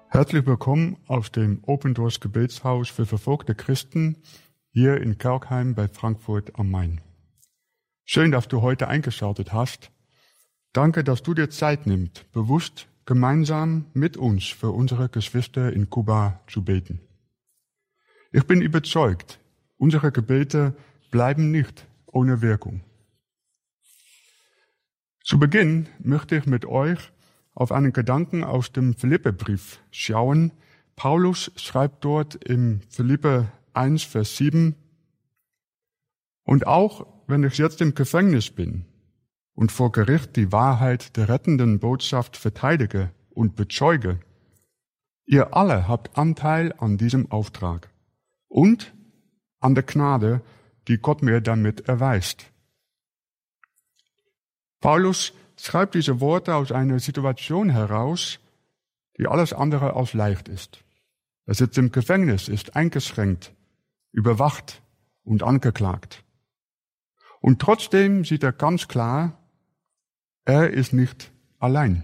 Herzlich willkommen aus dem Open Doors Gebetshaus für verfolgte Christen hier in Kerkheim bei Frankfurt am Main. Schön, dass du heute eingeschaltet hast. Danke, dass du dir Zeit nimmst, bewusst gemeinsam mit uns für unsere Geschwister in Kuba zu beten. Ich bin überzeugt, unsere Gebete bleiben nicht ohne Wirkung. Zu Beginn möchte ich mit euch auf einen Gedanken aus dem Philipperbrief schauen. Paulus schreibt dort im Philipper 1, Vers 7, und auch wenn ich jetzt im Gefängnis bin und vor Gericht die Wahrheit der rettenden Botschaft verteidige und bezeuge, ihr alle habt Anteil an diesem Auftrag und an der Gnade, die Gott mir damit erweist. Paulus schreibt diese Worte aus einer Situation heraus, die alles andere als leicht ist. Er sitzt im Gefängnis, ist eingeschränkt, überwacht und angeklagt. Und trotzdem sieht er ganz klar, er ist nicht allein.